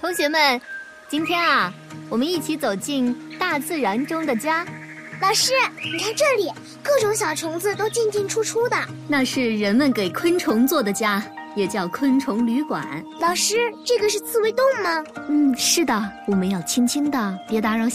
同学们，今天啊，我们一起走进大自然中的家。 老师，你看这里，各种小虫子都进进出出的。 那是人们给昆虫做的家，也叫昆虫旅馆。 老师，这个是刺猬洞吗？ 是的，我们要轻轻的，别打扰